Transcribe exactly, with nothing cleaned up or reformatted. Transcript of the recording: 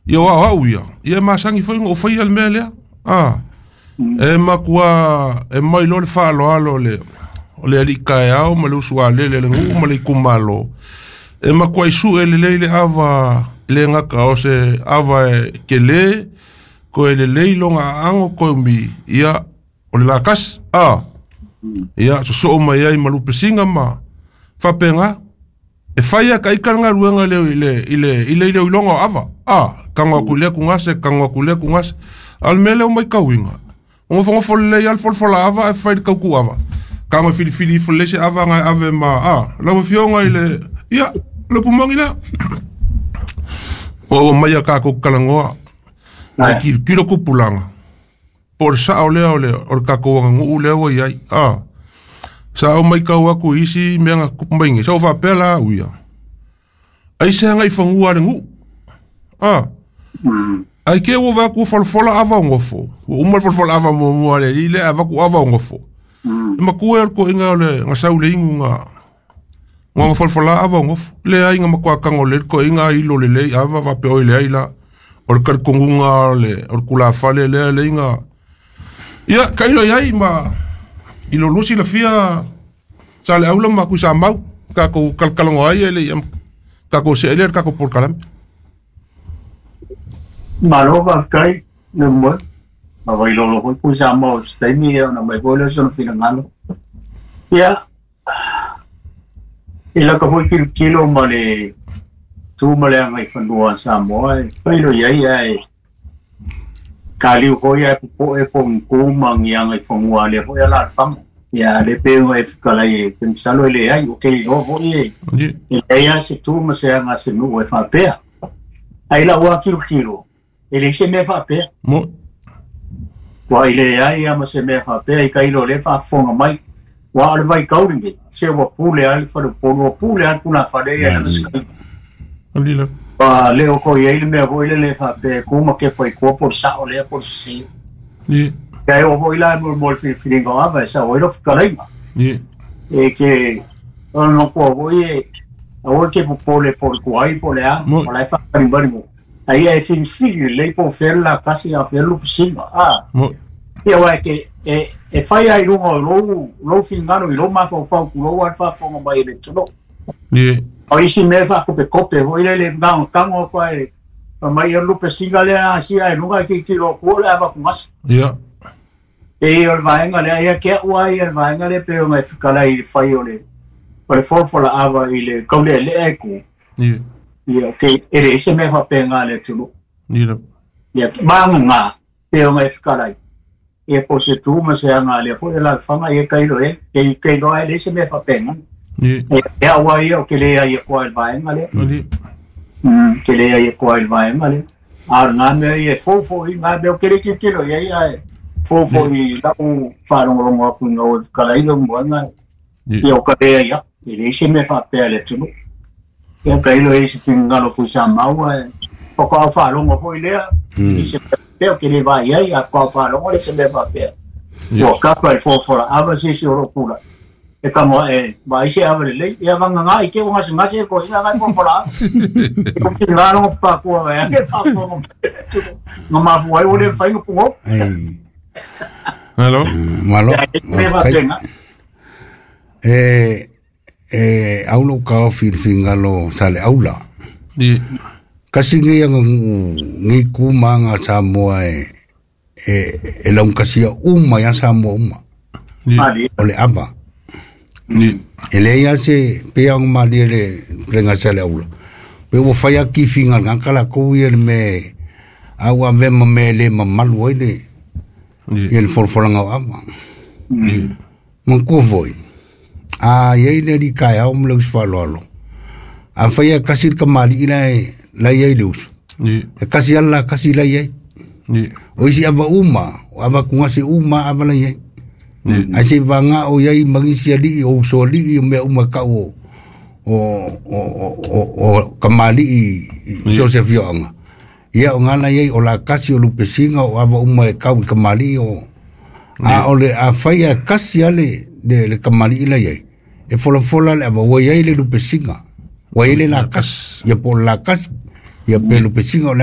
ia wa au ia ia masangi foi o foi al mele ah e makua e mai lo le fa lo alo le o le ali kai au ma le usua le le ngu ma le kumalo e makua isu e le le ava le ngaka o se ava ke le ko e le leilo nga ango ko mi ia o le lakas ah ia so so mai ai malupe singa ma fa penga e faia kai kanga ruanga le ile ile ile ile longa ava ah kanga kule kungase kanga kule kungas al mele o mai kawinga o fongo folle al fol fola ava e fai ka ku ava kanga fili fili folle se ava nga ave ma ah la fionga ile ia le pumangila o mai ka ko kalangoa ai ki kilo kupulanga por sa ole ole or ka ko ngu le o ia ah sa o mai ka wa ku isi me nga kupingi so va pela uia ai se nga i fangu are ngu ah ai ke o va ku fol fola ava ngofo o mo fol fola ava mo mo ale ile ava ku ava ngofo ma ku er ko inga le nga sa ule inga nga fol fola ava ngofo le ai nga makwa ka ngole ko inga ilo le le ava va pe o le ai la or kar kongunga le or kula fale le le inga ia kailo ai ma ilo lusi la fia sale aula ma ku sa mau ka ko kalkalongo ai ele ka ko se ele ka ko por kalam malo ba kai no mo ma vai lo lo ku sa mau stai mi na mai ko le sono fino ngalo ia ila ka foi kilo kilo male tu male ngai fanua sa mo ai kailo ai ai kali ko ya ko e ko ko mang yang ai fongwa le ko ya la fam ya le pe o e kala e pensalo le ai o ke o ho e e ya se tu ma se nga se no e fa pe ai la wa kilo kilo ele se me fa pe mo wa ile ai ya ma se me fa pe ai kai lo le fa fonga mai wa le vai kauringe se wa pule al fa po no pule al kuna fa de ya na se alila pa leo ko ye ile me vo ile le fa pe kuma ke foi ko por sa o le por si ni ya yo vo ile mo mo fi fi ngo ava sa o ile fkarenga ni e ke no ko vo ye o ke po le por ko ai po le a o la fa rin bari mo ai ai fin fi le po fer la casi a fer lu piscina ah mo ya wa ke e e fai ai lo lo lo fin ngano i lo ma fo fo lo wa fa fo mai le tuno ni o isi me fa kope kope o ile le ngao kango kwa e mai e lupe singale a si ai nunga ki ki lo ko la va kumas ia e o vai ngale ai ke o ai e vai ngale pe o mai fikala i fai o le o le for for la ava ile ko le le e ku ia ia ke ere ise me fa pe ngale tulo ia ia manga pe o mai fikala e po se tu ma se ngale fo la fama e kai lo e ke ke lo ai ise me fa pe ngale ni ya wa ia o ke le ai ko al vai ngale ali mm ke le ai ko al vai ngale ar na me e fo fo i na be ke le ki ke lo ia ai fo fo i la u fa ro ro mo ku no ka lai lo mo na ia o ka le ia e le se me fa pe le tu ia ka ilo e se finga lo ku sa mau e o ka fa ro mo po ile i se pe ke le vai ai a ka fa ro mo le se me fa pe o ka pa fo fo la ava se se ro ku la e kamo e vai se abre le ia vanga nga i ke nga se nga se ko ia nga ko pola ko ki nga no pa ko e ke pa ko no ma foi o le fai no ko ai hello malo e e aulo ka fil fingalo sale aula ni kasi ngi nga ngi ku manga sa mo e e la un kasi uma ya sa mo uma ni ole aba ni ele ya se pe ang mali le renga sale aula pe wo fa ya ki finga nga kala ko yer me awa ve mo me le ma mal wo le ni el for for nga aba ni mon ko voi a ye le di ka ya um lo fa lo lo a fa ya kasi ka mali ila la ye lus ni kasi alla kasi la ye ni o isi aba uma aba kunga se uma aba la ye a se vanga o yai mangisi ali o so ali me uma ka o o o o kamali Joseph Young ia ngana yai o la kasi o lupesinga o aba uma ka kamali o a ole a faia kasi ale de le kamali ila yai e fola fola le aba o yai le lupesinga o yai le la kas ya por la kas ya pe lupesinga